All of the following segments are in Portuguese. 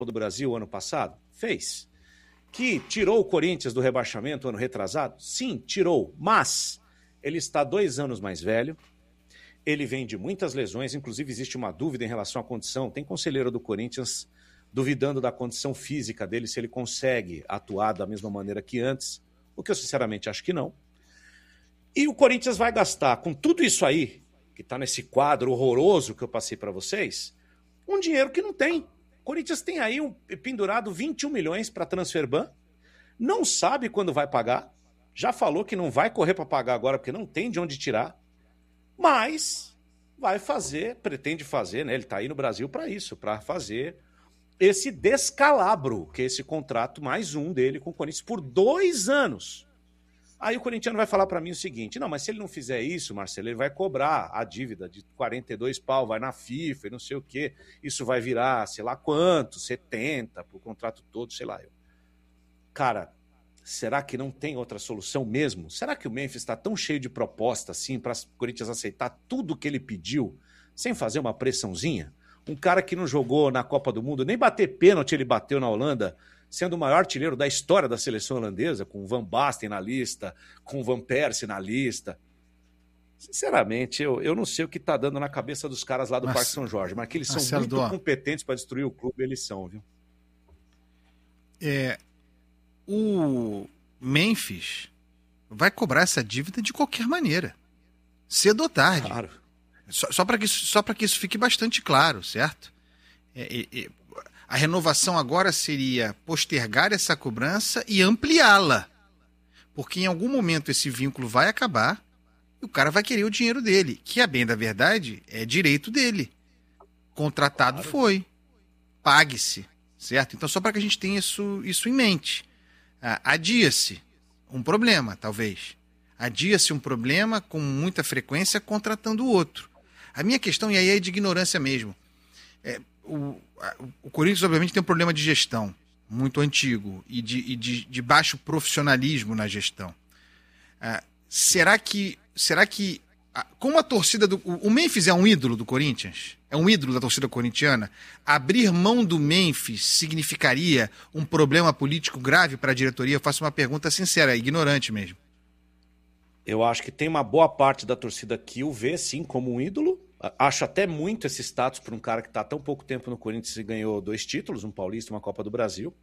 do Brasil ano passado? Fez. Que tirou o Corinthians do rebaixamento ano retrasado? Sim, tirou. Mas ele está 2 anos mais velho. Ele vem de muitas lesões. Inclusive existe uma dúvida em relação à condição. Tem conselheiro do Corinthians duvidando da condição física dele, se ele consegue atuar da mesma maneira que antes. O que eu sinceramente acho que não. E o Corinthians vai gastar com tudo isso aí, que está nesse quadro horroroso que eu passei para vocês, um dinheiro que não tem. O Corinthians tem aí pendurado 21 milhões para transferban, não sabe quando vai pagar, já falou que não vai correr para pagar agora porque não tem de onde tirar, mas vai fazer, pretende fazer, né? Ele está aí no Brasil para isso, para fazer esse descalabro, que é esse contrato mais um dele com o Corinthians por 2 anos. Aí o corintiano vai falar para mim o seguinte, não, mas se ele não fizer isso, Marcelo, ele vai cobrar a dívida de 42 pau, vai na FIFA e não sei o quê, isso vai virar, sei lá quanto, 70 pro contrato todo, sei lá. Cara, será que não tem outra solução mesmo? Será que o Memphis está tão cheio de proposta assim para o Corinthians aceitar tudo que ele pediu, sem fazer uma pressãozinha? Um cara que não jogou na Copa do Mundo, nem bater pênalti ele bateu na Holanda, sendo o maior artilheiro da história da seleção holandesa, com o Van Basten na lista, com o Van Persie na lista. Sinceramente, eu não sei o que está dando na cabeça dos caras lá do Parque São Jorge, mas que eles são muito competentes para destruir o clube, eles são, viu? O Memphis vai cobrar essa dívida de qualquer maneira, cedo ou tarde. Claro. Só para que isso fique bastante claro, certo? A renovação agora seria postergar essa cobrança e ampliá-la. Porque em algum momento esse vínculo vai acabar e o cara vai querer o dinheiro dele, que, a bem da verdade, é direito dele. Contratado foi. Pague-se, certo? Então, só para que a gente tenha isso em mente. Adia-se um problema, talvez. Adia-se um problema com muita frequência contratando o outro. A minha questão, e aí é de ignorância mesmo, o Corinthians obviamente tem um problema de gestão muito antigo e de baixo profissionalismo na gestão. Será que como a torcida o Memphis é um ídolo do Corinthians? É um ídolo da torcida corintiana? Abrir mão do Memphis significaria um problema político grave para a diretoria? Eu faço uma pergunta sincera, ignorante mesmo. Eu acho que tem uma boa parte da torcida que o vê, sim, como um ídolo. Acho até muito esse status para um cara que está há tão pouco tempo no Corinthians e ganhou 2 títulos, um Paulista e uma Copa do Brasil.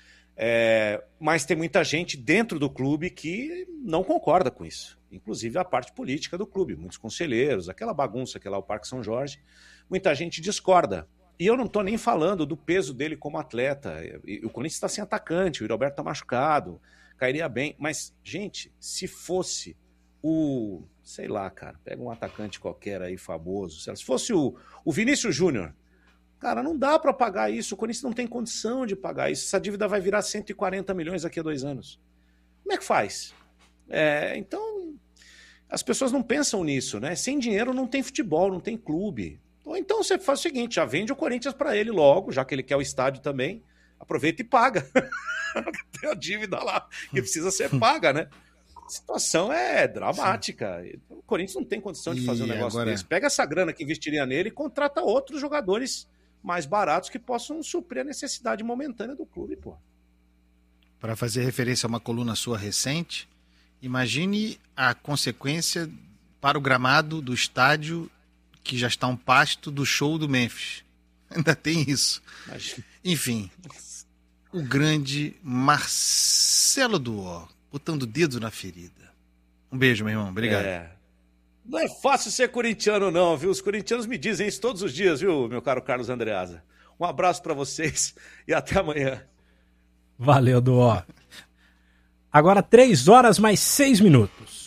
Mas tem muita gente dentro do clube que não concorda com isso. Inclusive a parte política do clube, muitos conselheiros, aquela bagunça que é lá o Parque São Jorge. Muita gente discorda. E eu não estou nem falando do peso dele como atleta. O Corinthians está sem atacante, o Roberto está machucado, cairia bem. Mas, gente, se fosse sei lá, cara, pega um atacante qualquer aí famoso, se fosse o Vinícius Júnior, cara, não dá para pagar isso, o Corinthians não tem condição de pagar isso, essa dívida vai virar 140 milhões daqui a 2 anos. Como é que faz? Então, as pessoas não pensam nisso, né? Sem dinheiro não tem futebol, não tem clube. Ou então você faz o seguinte, já vende o Corinthians para ele logo, já que ele quer o estádio também, aproveita e paga. Tem a dívida lá, que precisa ser paga, né? A situação é dramática. Sim. O Corinthians não tem condição de fazer um negócio desse. Pega essa grana que investiria nele e contrata outros jogadores mais baratos que possam suprir a necessidade momentânea do clube, pô. Para fazer referência a uma coluna sua recente, imagine a consequência para o gramado do estádio que já está um pasto do show do Memphis. Ainda tem isso. Imagina. Enfim, o grande Marcelo Duó, botando o dedo na ferida. Um beijo, meu irmão. Obrigado. Não é fácil ser corintiano, não, viu? Os corintianos me dizem isso todos os dias, viu, meu caro Carlos Andreasa? Um abraço para vocês e até amanhã. Valeu, Duó. Agora 3 horas mais 6 minutos.